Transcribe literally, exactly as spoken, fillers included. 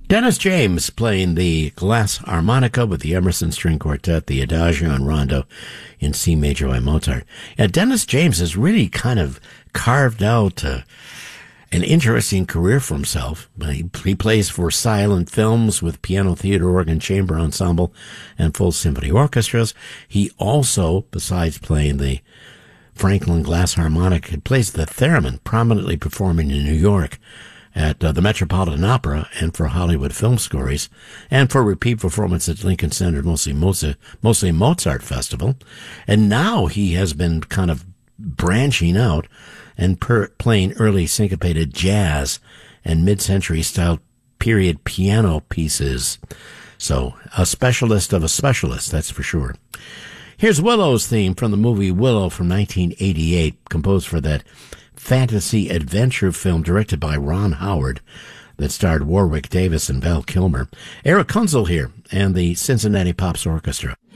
Dennis James playing the glass harmonica with the Emerson String Quartet, the Adagio and Rondo in C major by Mozart. And Dennis James has really kind of carved out uh, an interesting career for himself. He, he plays for silent films with piano, theater, organ, chamber ensemble, and full symphony orchestras. He also, besides playing the Franklin glass harmonica, he plays the theremin, prominently performing in New York at uh, the Metropolitan Opera and for Hollywood film scores, and for repeat performance at Lincoln Center, mostly Mozart, mostly Mozart Festival. And now he has been kind of branching out and per, playing early syncopated jazz and mid-century style period piano pieces. So a specialist of a specialist, that's for sure. Here's Willow's theme from the movie Willow from nineteen eighty-eight, composed for that fantasy adventure film directed by Ron Howard that starred Warwick Davis and Val Kilmer. Eric Kunzel here and the Cincinnati Pops Orchestra.